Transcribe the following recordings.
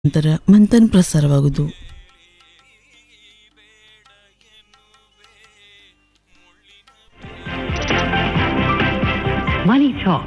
ನಂತರ Manthan ಪ್ರಸಾರವಾಗುವುದು. Money Talk.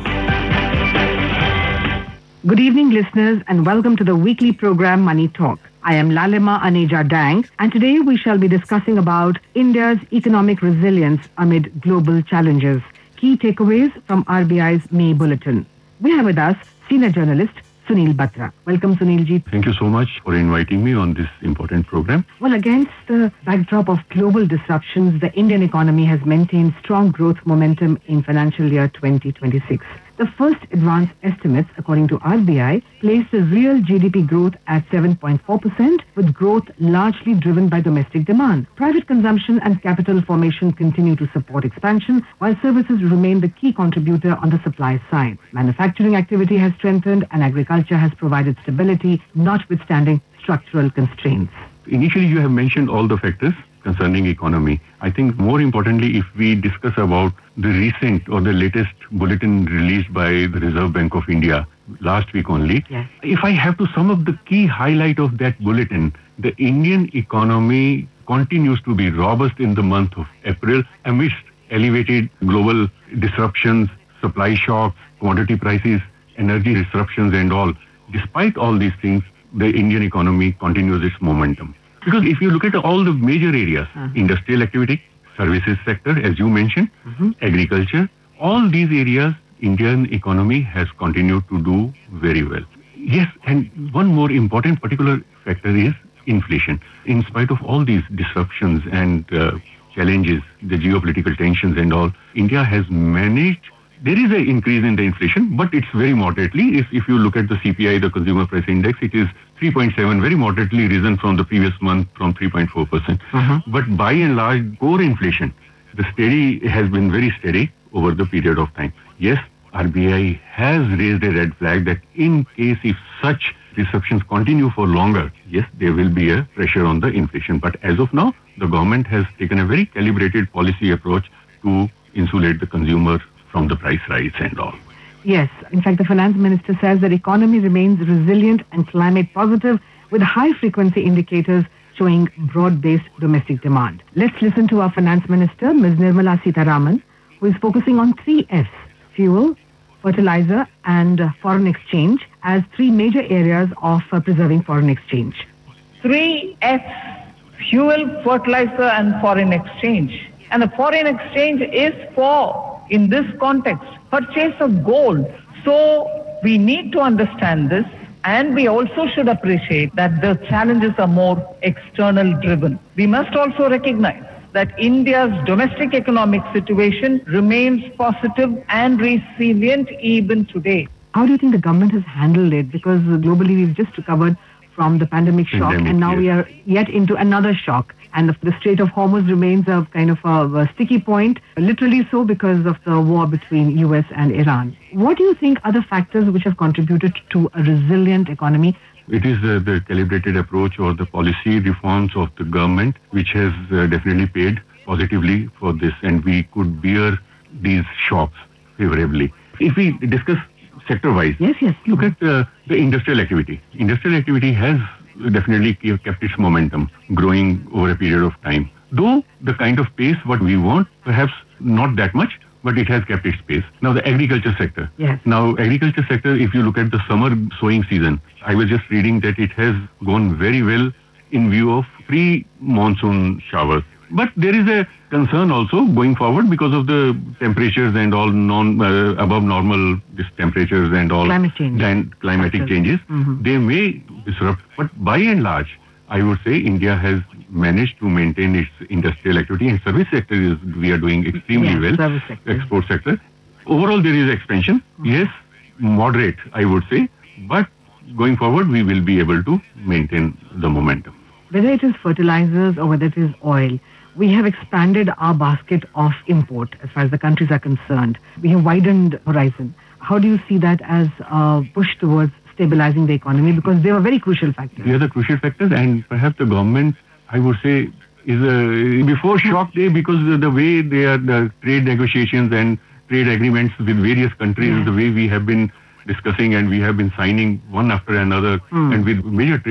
Good evening, listeners, and welcome to the weekly program Money Talk. I am Lalima Aneja Dang, and today we shall be discussing about India's economic resilience amid global challenges. Key takeaways from RBI's May Bulletin. We have with us senior journalist Sunil Batra. Welcome, Sunil ji. Thank you so much for inviting me on this important program. Well, against the backdrop of global disruptions, the Indian economy has maintained strong growth momentum in financial year 2026. The first advance estimates, according to RBI, place the real GDP growth at 7.4%, with growth largely driven by domestic demand. Private consumption and capital formation continue to support expansion, while services remain the key contributor on the supply side. Manufacturing activity has strengthened and agriculture has provided stability, notwithstanding structural constraints. Initially, you have mentioned all the factors concerning economy. I think more importantly, if we discuss about the recent or the latest bulletin released by the Reserve Bank of India last week only, Yes. if I have to sum up the key highlight of that bulletin, the Indian economy continues to be robust in the month of April amidst elevated global disruptions, supply shocks, commodity prices, energy disruptions and all. Despite all these things, the Indian economy continues its momentum. Because if you look at all the major areas, industrial activity, services sector, as you mentioned, agriculture, all these areas, Indian economy has continued to do very well. Yes, and one more important particular factor is inflation. In spite of all these disruptions and challenges, the geopolitical tensions and all, India has managed. There is an increase in the inflation, but it's very moderately. If you look at the CPI, the Consumer Price Index, it is 3.7, very moderately risen from the previous month from 3.4%. But by and large, core inflation, the steady has been very steady over the period of time. Yes, RBI has raised a red flag that in case if such disruptions continue for longer, yes, there will be a pressure on the inflation. But as of now, the government has taken a very calibrated policy approach to insulate the consumer from the price rise and all. Yes. In fact, the finance minister says that economy remains resilient and climate positive, with high-frequency indicators showing broad-based domestic demand. Let's listen to our finance minister, Ms. Nirmala Sitharaman, who is focusing on 3 Fs: fuel, fertilizer, and foreign exchange as 3 major areas of preserving foreign exchange. 3 F's: fuel, fertilizer, and foreign exchange. And the foreign exchange is for, in this context, purchase of gold. So we need to understand this, and we also should appreciate that the challenges are more external driven. We must also recognize that India's domestic economic situation remains positive and resilient even today. How do you think the government has handled it? Because globally we've just recovered from the pandemic shock, and now we are yet into another shock. And the Strait of Hormuz remains a kind of a sticky point, literally so because of the war between US and Iran. What do you think are the factors which have contributed to a resilient economy? It is the calibrated approach or the policy reforms of the government which has definitely paid positively for this, and we could bear these shocks favorably. If we discuss sector-wise, Yes. look at the industrial activity. Industrial activity has definitely kept its momentum, growing over a period of time. Though the kind of pace what we want, perhaps not that much, but it has kept its pace. Now the agriculture sector. Yes. Now agriculture sector, if you look at the summer sowing season, I was just reading that it has gone very well in view of pre-monsoon showers. But there is a concern also going forward because of the temperatures and all above normal temperatures and all Climate change. Climatic changes. They may disrupt, but by and large, I would say India has managed to maintain its industrial activity, and service sector we are doing extremely well. Service sector. Export sector. Overall, there is expansion. Yes, moderate, I would say, but going forward, we will be able to maintain the momentum. Whether it is fertilizers or whether it is oil, we have expanded our basket of import as far as the countries are concerned. We have widened horizon. How do you see that as a push towards stabilizing the economy? Because they were very crucial factors. They are the crucial factors, and perhaps the government, I would say, is before shock day because the way they are, the trade negotiations and trade agreements with various countries, the way we have been discussing and we have been signing one after another, and with major trade